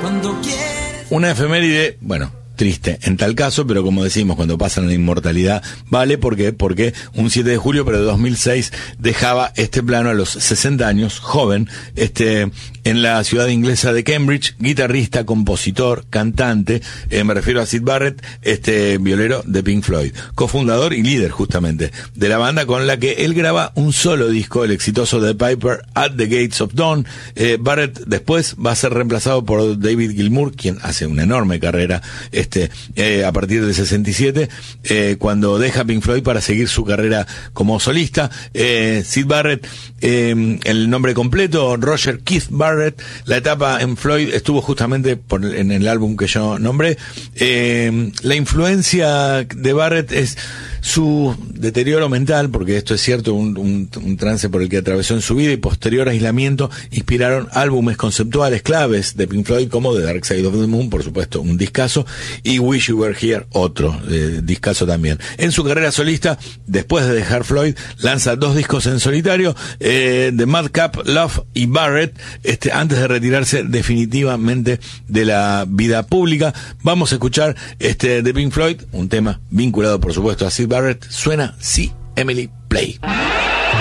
Una efeméride, bueno, triste en tal caso, pero como decimos, cuando pasan a la inmortalidad, vale, ¿por qué? Porque un 7 de julio, pero de 2006, dejaba este plano a los 60 años, joven, en la ciudad inglesa de Cambridge, guitarrista, compositor, cantante, me refiero a Syd Barrett, violero de Pink Floyd, cofundador y líder justamente de la banda, con la que él graba un solo disco, el exitoso The Piper at the Gates of Dawn. Barrett después va a ser reemplazado por David Gilmour, quien hace una enorme carrera a partir del 67, cuando deja Pink Floyd para seguir su carrera como solista. Syd Barrett, el nombre completo, Roger Keith Barrett. La etapa en Floyd estuvo justamente en el álbum que yo nombré. La influencia de Barrett es su deterioro mental, porque esto es cierto, un trance por el que atravesó en su vida, y posterior aislamiento inspiraron álbumes conceptuales claves de Pink Floyd, como The Dark Side of the Moon, por supuesto, un discazo, y Wish You Were Here, otro discazo también. En su carrera solista, después de dejar Floyd, lanza 2 discos en solitario, The Madcap Love y Barrett, antes de retirarse definitivamente de la vida pública. Vamos a escuchar de Pink Floyd, un tema vinculado por supuesto a Syd Barrett. Suena See Emily Play.